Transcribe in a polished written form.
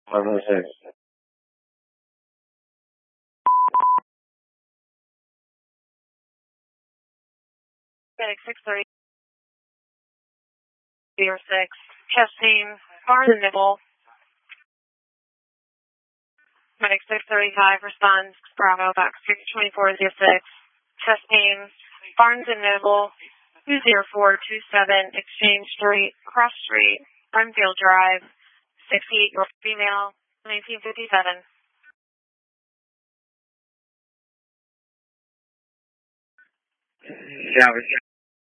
506. Medic 630 or 6. Testing. Barnes and Nibble. Medic 635 responds. Bravo, back 2406. Testing. Barnes and Nibble. 20427 Exchange Street, Cross Street, Brunfield Drive, 68 York female, 1957. Yeah,